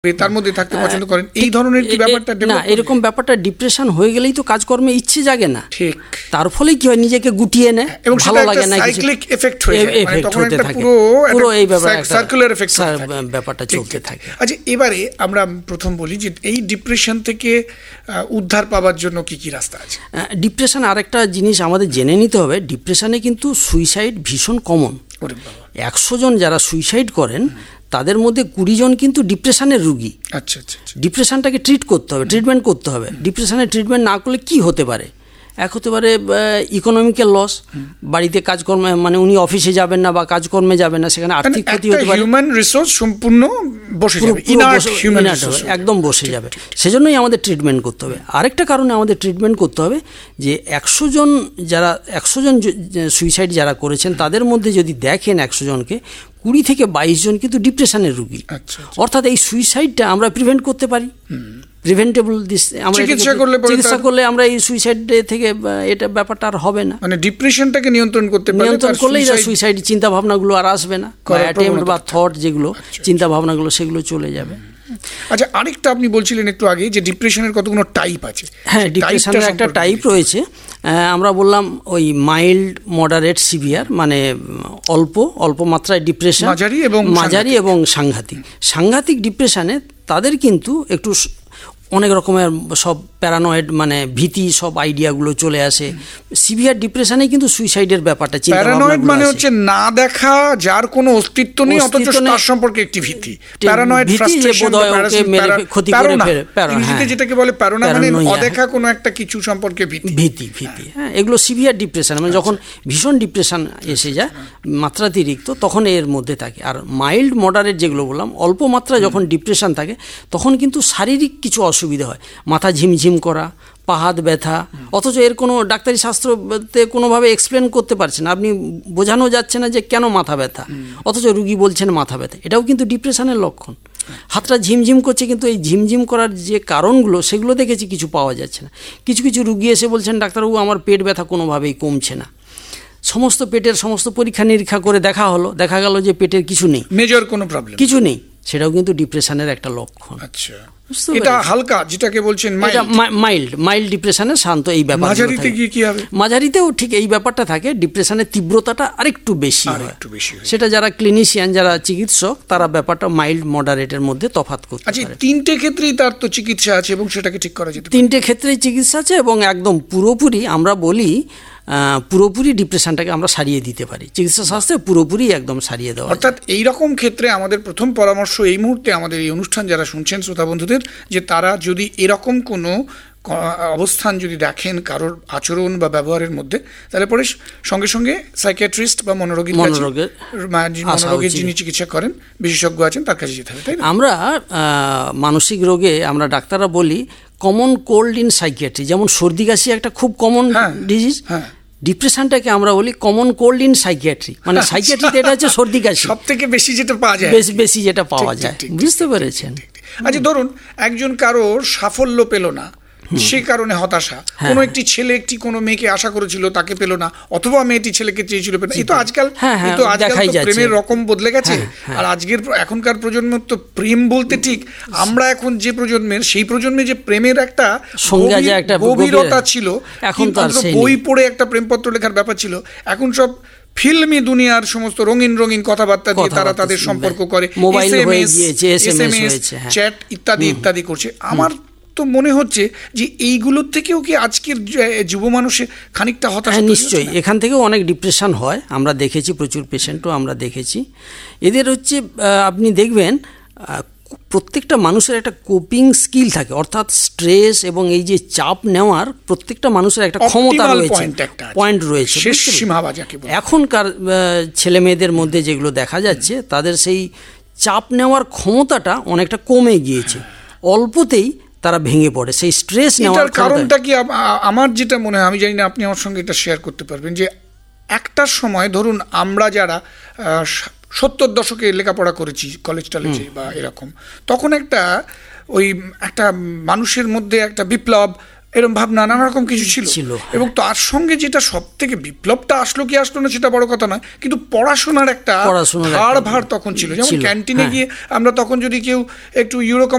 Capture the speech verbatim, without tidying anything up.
তার মধ্যে থাকতে পছন্দ করেন, এই ধরনের কি ব্যাপারটা? না, এরকম ব্যাপারটা ডিপ্রেশন হয়ে গেলেই তো কাজকর্মে ইচ্ছে জাগে না, ঠিক। তার ফলে কি হয়, নিজেকে গুটিয়ে নেয়, এবং ভালো লাগে না, সাইক্লিক এফেক্ট হয়ে যায়, মানে তখন একটা পুরো পুরো এই ব্যাপারটা সার্কুলার এফেক্ট ব্যাপারটা চলতে থাকে। আচ্ছা, এবারে আমরা প্রথম বলি যে এই ডিপ্রেশন থেকে উদ্ধার পাওয়ার জন্য কি কি রাস্তা আছে? ডিপ্রেশন আরেকটা জিনিস আমাদের জেনে নিতে হবে, ডিপ্রেশনে কিন্তু সুইসাইড ভীষণ কমন। একশো জন যারা সুইসাইড করেন তাদের মধ্যে কুড়ি জন কিন্তু ডিপ্রেশনের রুগী। আচ্ছা আচ্ছা, ডিপ্রেশনটাকে ট্রিট করতে হবে, ট্রিটমেন্ট করতে হবে। ডিপ্রেশনের ট্রিটমেন্ট না করলে কি হতে পারে? এক হতে পারে ইকোনমিক্যাল লস, বাড়িতে কাজকর্মে মানে উনি অফিসে যাবেন না বা কাজকর্মে যাবেন না, সেখানে আর্থিক ক্ষতি হতে পারে, হিউম্যান রিসোর্স সম্পূর্ণ বসে যাবে, ইনার্ট হিউম্যান রিসোর্স একদম বসে যাবে। সেজন্যই আমাদের ট্রিটমেন্ট করতে হবে। আরেকটা কারণে আমাদের ট্রিটমেন্ট করতে হবে যে একশো জন যারা একশো জন সুইসাইড যারা করেছেন তাদের মধ্যে যদি দেখেন একশো জনকে কুড়ি থেকে বাইশ জন কিন্তু ডিপ্রেশনের রুগী। অর্থাৎ এই সুইসাইডটা আমরা প্রিভেন্ট করতে পারি, প্রিভেন্টেবল। চিকিৎসা করলে চিকিৎসা করলে আমরা এই সুইসাইড থেকে এটা ব্যাপারটা আর হবে না, মানে ডিপ্রেশনটাকে নিয়ন্ত্রণ করতে পারলে, নিয়ন্ত্রণ করলেই সুইসাইড চিন্তা ভাবনাগুলো আর আসবে না, অ্যাটেম্প্ট বা থট যেগুলো চিন্তা ভাবনাগুলো সেগুলো চলে যাবে। আচ্ছা, আরেকটা আপনি বলছিলেন একটু আগে যে ডিপ্রেশনের কতগুলো টাইপ আছে। হ্যাঁ, ডিপ্রেশনের একটা টাইপ রয়েছে। আমরা বললাম ওই মাইল্ড, মডারেট, সিভিয়ার, মানে অল্প অল্প মাত্রায় ডিপ্রেশন, মাঝারি এবং মাঝারি এবং সাংঘাতিক। সাংঘাতিক ডিপ্রেশনে তাদের কিন্তু একটু অনেক রকমের সব প্যারানয়েড মানে ভীতি সব আইডিয়াগুলো চলে আসে। সিভিয়ার ডিপ্রেশনে কিন্তু সুইসাইডের ব্যাপারটা, প্যারানয়েড মানে হচ্ছে না দেখা, যার কোনো অস্তিত্ব নেই অথচ তার সম্পর্কে একটি ভীতি। প্যারানয়েড ফ্রাস্ট্রেশন, ক্ষতি করে ফেলে, ইংরেজিতে যেটাকে বলে প্যারানো, মানে অদেখা কোনো একটা কিছু সম্পর্কে ভীতি ভীতি ভীতি হ্যাঁ, এগুলো সিভিয়ার ডিপ্রেশন, মানে যখন ভীষণ ডিপ্রেশন এসে যায় মাত্রাতিরিক্ত, তখন এর মধ্যে থাকে। আর মাইল্ড, মডারেট যেগুলো বললাম, অল্প মাত্রায় যখন ডিপ্রেশন থাকে তখন কিন্তু শারীরিক কিছু অসুবিধা হয়, মাথা ঝিমঝিম করা, পা হাত ব্যথা, অথচ এর কোনো ডাক্তারি শাস্ত্রতে কোনোভাবে এক্সপ্লেন করতে পারছে না, আপনি বোঝানো যাচ্ছে না যে কেন মাথা ব্যথা, অথচ রুগী বলছেন মাথা ব্যথা। এটাও কিন্তু ডিপ্রেশনের লক্ষণ। হাতটা ঝিমঝিম করছে, কিন্তু এই ঝিমঝিম করার যে কারণগুলো সেগুলো দেখেছি কিছু পাওয়া যাচ্ছে না। কিছু কিছু রুগী এসে বলছেন ডাক্তারবাবু আমার পেট ব্যথা কোনোভাবেই কমছে না। সমস্ত পেটের সমস্ত পরীক্ষা নিরীক্ষা করে দেখা হলো, দেখা গেল যে পেটের কিছু নেই, মেজর কোনো প্রবলেম কিছু নেই। সেটাও কিন্তু ডিপ্রেশনের একটা লক্ষণ। আচ্ছা, এটা হালকা যেটাকে বলছেন মাইল্ড, মাইল্ড ডিপ্রেশনের শান্ত এই ব্যাপার। মাঝারিতে গিয়ে কি হবে? মাঝারিতেও ঠিক এই ব্যাপারটা থাকে, ডিপ্রেশনের তীব্রতাটা আরেকটু বেশি হয়। সেটা যারা ক্লিনিশিয়ান, যারা চিকিৎসক, তারা ব্যাপারটা মাইল্ড মডারেটের মধ্যে তফাৎ করতে পারে। আচ্ছা, তিনটে ক্ষেত্রেই তার তো চিকিৎসা আছে এবং সেটাকে ঠিক করা যেতে পারে। তিনটে ক্ষেত্রেই চিকিৎসা আছে এবং একদম পুরোপুরি আমরা বলি পুরোপুরি ডিপ্রেশনটাকে আমরা সারিয়ে দিতে পারি, চিকিৎসা শাস্ত্রে পুরোপুরি একদম সারিয়ে দেওয়া। অর্থাৎ এইরকম ক্ষেত্রে আমাদের প্রথম পরামর্শ এই মুহূর্তে আমাদের এই অনুষ্ঠান যারা শুনছেন শ্রোতা বন্ধুদের, যে তারা যদি এরকম কোনো অবস্থান যদি দেখেন কারোর আচরণ বা ব্যবহারের মধ্যে, তাহলে পরে সঙ্গে সঙ্গে সাইকিয়াট্রিস্ট বা মনোরোগীর মনোরোগের যিনি চিকিৎসা করেন, বিশেষজ্ঞ আছেন, তার কাছে যেতে হবে, তাই না? আমরা মানসিক রোগে আমরা ডাক্তাররা বলি কমন কোল্ড ইন সাইকিয়াট্রি, যেমন সর্দি কাশি একটা খুব কমন ডিজিজ, ডিপ্রেশনটাকে আমরা বলি কমন কোল্ড ইন সাইকিয়াট্রি, মানে সাইকিয়াট্রিতে এটা হচ্ছে সর্দি কাশি সব থেকে বেশি যেটা পাওয়া যায়, বেশি বেশি যেটা পাওয়া যায়, বুঝতে পেরেছেন? আচ্ছা, ধরুন একজন কারোর সাফল্য পেল না, সে কারণে হতাশা, কোনো একটি ছেলে একটি কোনো মেয়েকে আশা করেছিল তাকে পেল না, অথবা মেয়েটি ছেলেকে চেয়েছিল পেল না। এই তো আজকাল তো আজকাল প্রেমের রকম বদলে গেছে। আর আজকের এখনকার প্রজন্ম তো প্রেম বলতে ঠিক আমরা এখন যে প্রজন্মের, সেই প্রজন্মে যে প্রেমের একটা গভীরতা ছিল, এখন বই পড়ে একটা প্রেমপত্র লেখার ব্যাপার ছিল, এখন সব ফিল্মি দুনিয়ার সমস্ত রঙিন রঙিন কথাবার্তা দিয়ে তারা তাদের সম্পর্ক করে, এসএমএস, চ্যাট ইত্যাদি ইত্যাদি করছে। আমার তো মনে হচ্ছে যে এইগুলোর থেকেও কি আজকের যুব মানুষের খানিকটা হতাশা? নিশ্চয়ই, এখান থেকেও অনেক ডিপ্রেশন হয়, আমরা দেখেছি, প্রচুর পেশেন্টও আমরা দেখেছি। এদের হচ্ছে আপনি দেখবেন প্রত্যেকটা মানুষের একটা কোপিং স্কিল থাকে, অর্থাৎ স্ট্রেস এবং এই যে চাপ নেওয়ার প্রত্যেকটা মানুষের একটা ক্ষমতা রয়েছে, পয়েন্ট রয়েছে। এখনকার ছেলে মেয়েদের মধ্যে যেগুলো দেখা যাচ্ছে, তাদের সেই চাপ নেওয়ার ক্ষমতাটা অনেকটা কমে গিয়েছে, অল্পতেই তারা ভেঙে পড়ে। সেই স্ট্রেস নেওয়ার কারণটা কি? আমার যেটা মনে হয়, আমি জানি না আপনি আমার সঙ্গে এটা শেয়ার করতে পারবেন, যে একটা সময় ধরুন আমরা যারা সত্তর দশকে লেখাপড়া করেছি কলেজ টলেজে বা এরকম, তখন একটা ওই একটা মানুষের মধ্যে একটা বিপ্লব, এরকম ভাবনা নানা রকম কিছু ছিল ছিল এবং তার সঙ্গে যেটা সব থেকে বিপ্লবটা আসলো কি আসলো না সেটা বড় কথা নয়, কিন্তু পড়াশোনার একটা ভার ভার তখন ছিল। যেমন ক্যান্টিনে গিয়ে আমরা তখন যদি কেউ একটু ইউরো